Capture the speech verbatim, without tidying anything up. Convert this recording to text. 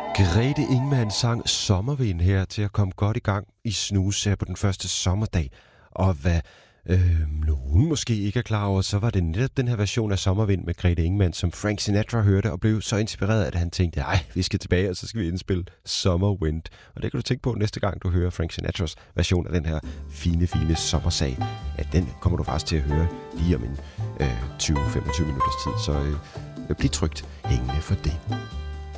Grete Ingemann sang Sommervind her til at komme godt i gang i snus her på den første sommerdag. Og hvad øh, nogen måske ikke er klar over, så var det netop den her version af Sommervind med Grete Ingemann, som Frank Sinatra hørte og blev så inspireret, at han tænkte, nej, vi skal tilbage, og så skal vi indspille Summerwind. Og det kan du tænke på næste gang, du hører Frank Sinatras version af den her fine, fine sommersag. Ja, den kommer du faktisk til at høre lige om en øh, tyve til femogtyve minutters tid, så øh, bliv trygt hængende for det.